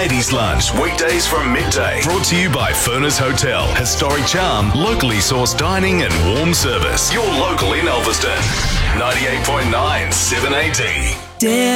80s Lunch, weekdays from midday. Brought to you by Furness Hotel. Historic charm, locally sourced dining and warm service. Your local in Elverston. 98.9 780.